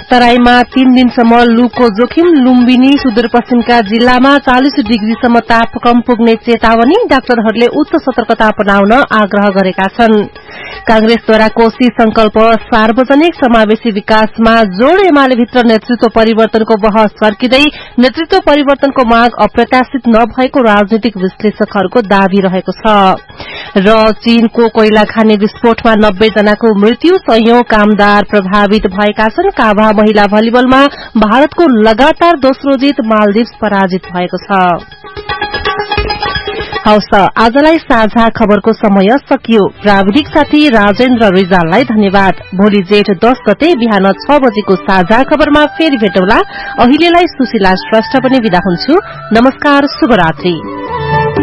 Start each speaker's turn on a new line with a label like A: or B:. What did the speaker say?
A: तराईमा 3 दिनसम्म लूको जोखिम लुम्बिनी सुदूरपश्चिमका जिल्लामा 40 डिग्रीसम्म तापक्रम पुग्ने चेतावनी डाक्टरहरूले उच्च सतर्कता अपनाउन आग्रह गरेका छन् कांग्रेसद्वारा कोशी संकल्प सार्वजनिक समावेशी विकासमा जोड़ एमालेभित्र नेतृत्व परिवर्तनको बहस सर्किँदै नेतृत्व परिवर्तनको माग अप्रत्याशित नभएको राजनीतिक विश्लेषकहरूको दावी रहेको छ र चीनको कोइला खानी विस्फोटमा 90 जनाको मृत्यु सयौं कामदार प्रभावित भएका छन् काभा महिला भलिबलमा भारतको लगातार दोस्रो जित मालदिव्स पराजित भएको छ हवस् आजलाई साझा खबरको समय सकियो प्राविधिक साथी राजेन्द्र रिजाललाई धन्यवाद भोलि जेठ 10 गते बिहान 6 बजेको साझा खबरमा फेरि भेटौँला अहिलेलाई सुशीला श्रेष्ठ पनि बिदा हुन्छु नमस्कार शुभरात्रि